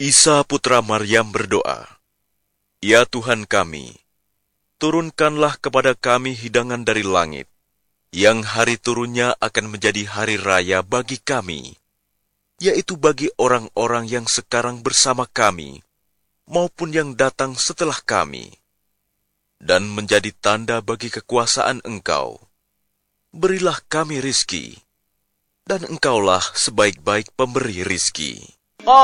Isa putra Maryam berdoa, "Ya Tuhan kami, turunkanlah kepada kami hidangan dari langit, yang hari turunnya akan menjadi hari raya bagi kami, yaitu bagi orang-orang yang sekarang bersama kami, maupun yang datang setelah kami, dan menjadi tanda bagi kekuasaan Engkau. Berilah kami rizki, dan Engkaulah sebaik-baik pemberi rizki."